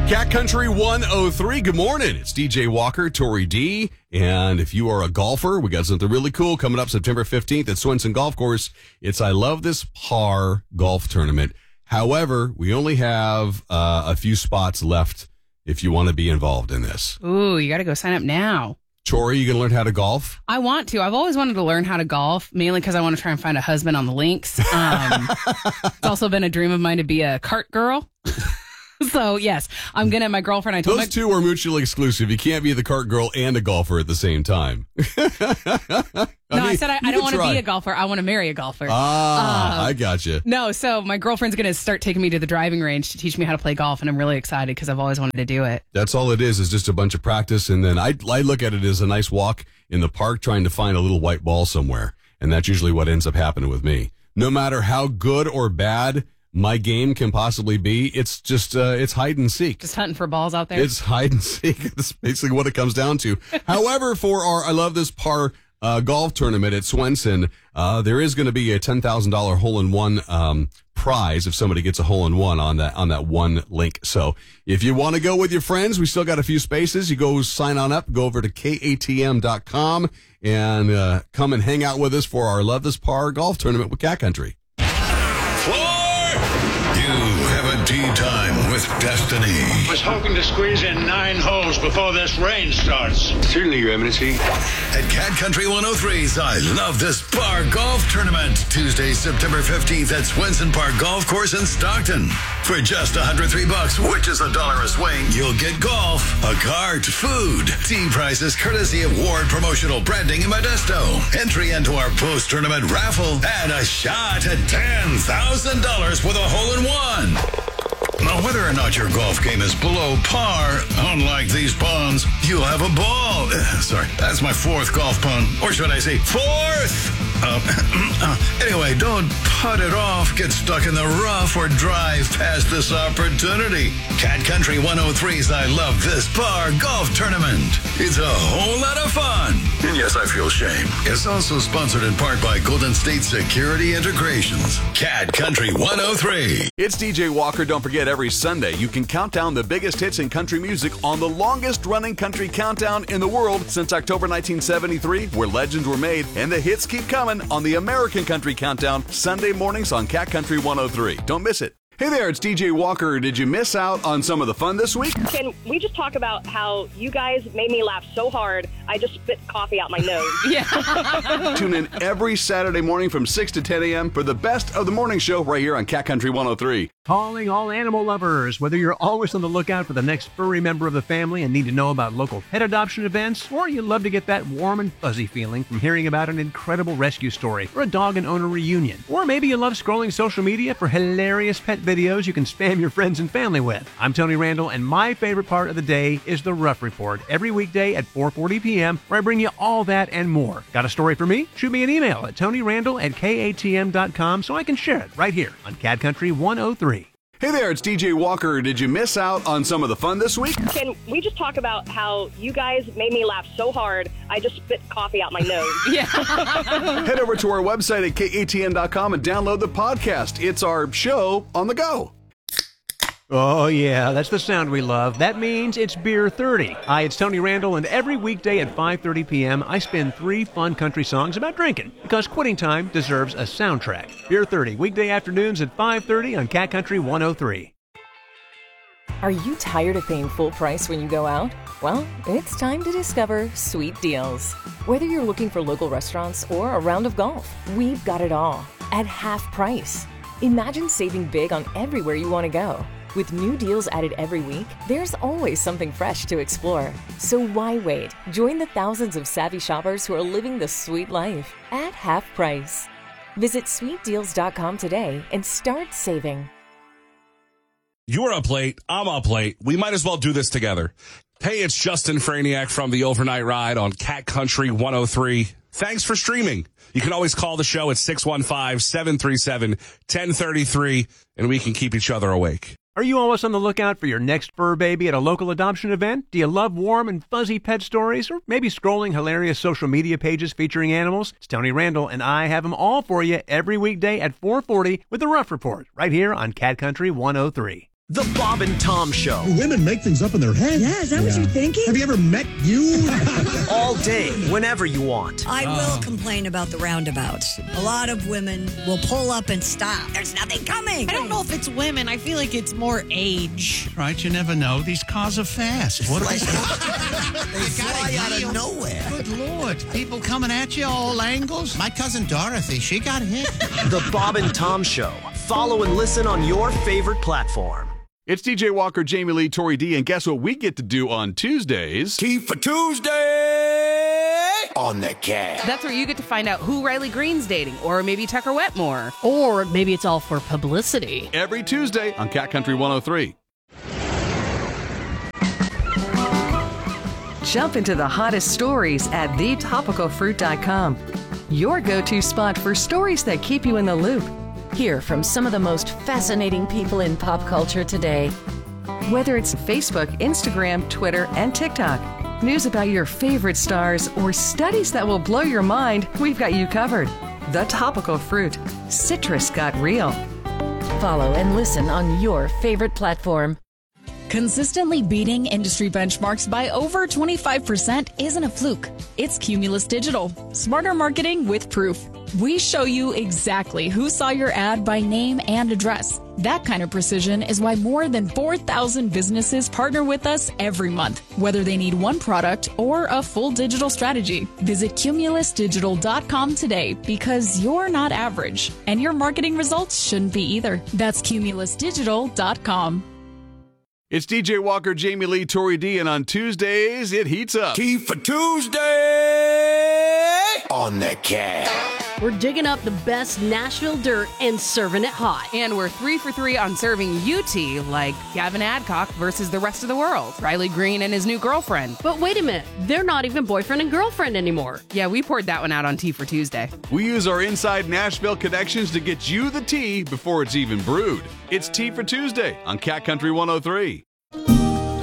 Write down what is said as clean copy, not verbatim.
Cat Country 103, good morning. It's DJ Walker, Tori D. And if you are a golfer, we got something really cool coming up September 15th at Swenson Golf Course. It's I Love This Par golf tournament. However, we only have a few spots left if you want to be involved in this. Ooh, you got to go sign up now. Tori, you going to learn how to golf? I want to. I've always wanted to learn how to golf, mainly because I want to try and find a husband on the links. It's also been a dream of mine to be a cart girl. So, yes, I'm going to, my girlfriend, I told Those two are mutually exclusive. You can't be the cart girl and a golfer at the same time. I said I don't want to be a golfer. I want to marry a golfer. I gotcha. No, so my girlfriend's going to start taking me to the driving range to teach me how to play golf, and I'm really excited because I've always wanted to do it. That's all it is just a bunch of practice, and then I look at it as a nice walk in the park trying to find a little white ball somewhere, and that's usually what ends up happening with me. No matter how good or bad my game can possibly be, it's just it's hide and seek. Just hunting for balls out there. It's hide and seek. That's basically what it comes down to. However, for our I Love This Par golf tournament at Swenson, there is going to be a $10,000 hole-in-one prize if somebody gets a hole-in-one on that one link. So if you want to go with your friends, we still got a few spaces. You go sign on up, go over to katm.com and come and hang out with us for our Love This Par golf tournament with Cat Country. You have a tea time with Destiny. Was hoping to squeeze in 9 holes before this rain starts. Certainly, Your Eminency. At Cat Country 103's I Love This Par golf tournament, Tuesday, September 15th at Swenson Park Golf Course in Stockton. For just $103, which is $1 a swing, you'll get golf, a cart, food, tea prices courtesy of Ward Promotional Branding in Modesto, entry into our post-tournament raffle, and a shot at $10,000 with a hole-in-one. Now, whether or not your golf game is below par, unlike these ponds, you'll have a ball. Sorry, that's my 4th golf pun. Or should I say 4th? Anyway, don't putt it off, get stuck in the rough, or drive past this opportunity. Cat Country 103's I Love This Par golf tournament. It's a whole lot of fun. And yes, I feel shame. It's also sponsored in part by Golden State Security Integrations. Cat Country 103. It's DJ Walker. Don't forget, every Sunday you can count down the biggest hits in country music on the longest running country countdown in the world since October 1973, where legends were made and the hits keep coming on the American Country Countdown, Sunday mornings on Cat Country 103. Don't miss it. Hey there, it's DJ Walker. Did you miss out on some of the fun this week? Can we just talk about how you guys made me laugh so hard, I just spit coffee out my nose? Yeah. Tune in every Saturday morning from 6 to 10 a.m. for the best of the morning show right here on Cat Country 103. Calling all animal lovers. Whether you're always on the lookout for the next furry member of the family and need to know about local pet adoption events, or you love to get that warm and fuzzy feeling from hearing about an incredible rescue story or a dog and owner reunion, or maybe you love scrolling social media for hilarious pet videos you can spam your friends and family with. I'm Tony Randall, and my favorite part of the day is the Rough Report, every weekday at 4:40 p.m., where I bring you all that and more. Got a story for me? Shoot me an email at tonyrandall@katm.com so I can share it right here on Cat Country 103. Hey there, it's DJ Walker. Did you miss out on some of the fun this week? Can we just talk about how you guys made me laugh so hard, I just spit coffee out my nose? Yeah. Head over to our website at katm.com and download the podcast. It's our show on the go. Oh, yeah, that's the sound we love. That means it's Beer 30. Hi, it's Tony Randall, and every weekday at 5:30 p.m., I spin 3 fun country songs about drinking, because quitting time deserves a soundtrack. Beer 30, weekday afternoons at 5:30 on Cat Country 103. Are you tired of paying full price when you go out? Well, it's time to discover Sweet Deals. Whether you're looking for local restaurants or a round of golf, we've got it all at half price. Imagine saving big on everywhere you want to go. With new deals added every week, there's always something fresh to explore. So why wait? Join the thousands of savvy shoppers who are living the sweet life at half price. Visit sweetdeals.com today and start saving. You're up late. I'm up late. We might as well do this together. Hey, it's Justin Franiak from the Overnight Ride on Cat Country 103. Thanks for streaming. You can always call the show at 615-737-1033, and we can keep each other awake. Are you always on the lookout for your next fur baby at a local adoption event? Do you love warm and fuzzy pet stories, or maybe scrolling hilarious social media pages featuring animals? It's Tony Randall, and I have them all for you every weekday at 4:40 with the Rough Report, right here on Cat Country 103. The Bob and Tom Show. Women make things up in their head. Yeah, is that what you're thinking? Have you ever met you? All day, whenever you want. I will complain about the roundabouts. A lot of women will pull up and stop. There's nothing coming. I don't know if it's women. I feel like it's more age. Right, you never know. These cars are fast. What are They fly out of nowhere. Good Lord. People coming at you all angles. My cousin Dorothy, she got hit. The Bob and Tom Show. Follow and listen on your favorite platform. It's DJ Walker, Jamie Lee, Tori D, and guess what we get to do on Tuesdays? Tea for Tuesday on the Cat. That's where you get to find out who Riley Green's dating, or maybe Tucker Wetmore. Or maybe it's all for publicity. Every Tuesday on Cat Country 103. Jump into the hottest stories at thetopicalfruit.com. Your go-to spot for stories that keep you in the loop. Hear from some of the most fascinating people in pop culture today. Whether it's Facebook, Instagram, Twitter, and TikTok, news about your favorite stars, or studies that will blow your mind, we've got you covered. The Topical Fruit. Citrus got real. Follow and listen on your favorite platform. Consistently beating industry benchmarks by over 25% isn't a fluke. It's Cumulus Digital. Smarter marketing with proof. We show you exactly who saw your ad by name and address. That kind of precision is why more than 4,000 businesses partner with us every month, whether they need one product or a full digital strategy. Visit cumulusdigital.com today because you're not average, and your marketing results shouldn't be either. That's cumulusdigital.com. It's DJ Walker, Jamie Lee, Tori D, and on Tuesdays, it heats up. Tea for Tuesday on the Cat. We're digging up the best Nashville dirt and serving it hot. And we're 3 for 3 on serving UT, like Gavin Adcock versus the rest of the world, Riley Green and his new girlfriend. But wait a minute, they're not even boyfriend and girlfriend anymore. Yeah, we poured that one out on Tea for Tuesday. We use our inside Nashville connections to get you the tea before it's even brewed. It's Tea for Tuesday on Cat Country 103.